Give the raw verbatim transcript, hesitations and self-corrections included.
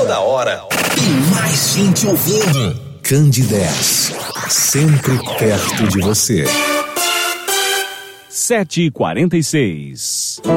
toda hora e mais gente ouvindo. Candidez, sempre perto de você. sete e quarenta e seis.